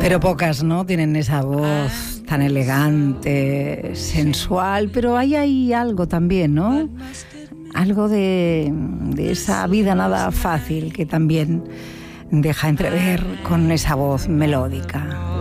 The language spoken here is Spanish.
Pero pocas, ¿no? Tienen esa voz tan elegante, sensual, pero ahí hay algo también, ¿no? Algo de esa vida nada fácil que también deja entrever con esa voz melódica.